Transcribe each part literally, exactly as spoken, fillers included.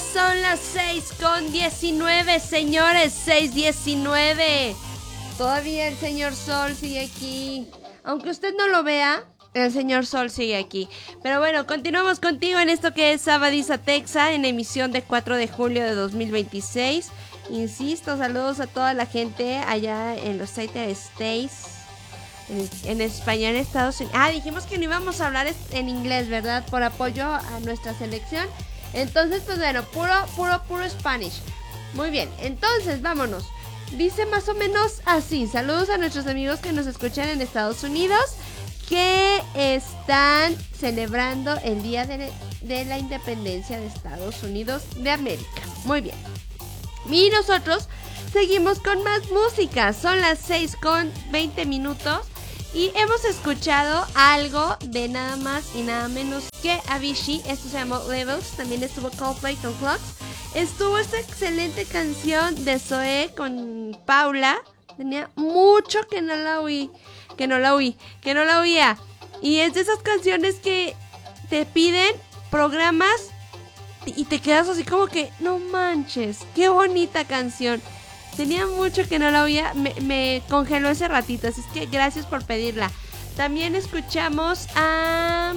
son las seis con diecinueve, señores, seis diecinueve. Todavía el señor Sol sigue aquí. Aunque usted no lo vea, el señor Sol sigue aquí. Pero bueno, continuamos contigo en esto que es Sabadisa Texa, en emisión de cuatro de julio de dos mil veintiséis. Insisto, saludos a toda la gente allá en los United States, en, en español, Estados Unidos. Ah, dijimos que no íbamos a hablar en inglés, ¿verdad? Por apoyo a nuestra selección. Entonces, pues bueno, puro, puro, puro Spanish. Muy bien, entonces vámonos. Dice más o menos así. Saludos a nuestros amigos que nos escuchan en Estados Unidos, que están celebrando el Día de, de la Independencia de Estados Unidos de América. Muy bien. Y nosotros seguimos con más música. Son las seis con veinte minutos. Y hemos escuchado algo de nada más y nada menos que Avicii. Esto se llamó Levels. También estuvo Coldplay con Clocks. Estuvo esta excelente canción de Zoé con Paula. Tenía mucho que no la oí. Que no la oí. Que no la oía. Y es de esas canciones que te piden programas y te quedas así como que no manches. Qué bonita canción. Tenía mucho que no la oía, me, me congeló ese ratito, así es que gracias por pedirla. También escuchamos a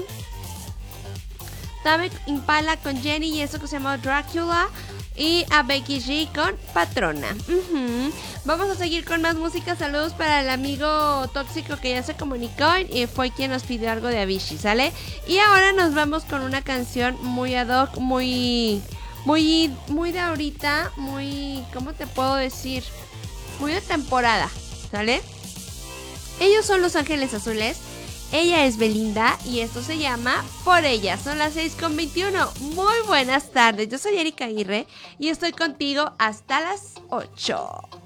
Tame Impala con Jenny y eso que se llama Dracula. Y a Becky G con Patrona. uh-huh. Vamos a seguir con más música. Saludos para el amigo tóxico que ya se comunicó y fue quien nos pidió algo de Avicii, ¿sale? Y ahora nos vamos con una canción muy ad hoc, muy... Muy, muy de ahorita, muy, ¿cómo te puedo decir? Muy de temporada, ¿sale? Ellos son Los Ángeles Azules, ella es Belinda y esto se llama Por Ella. Son las seis con veintiuno. Muy buenas tardes, yo soy Erika Aguirre y estoy contigo hasta las ocho.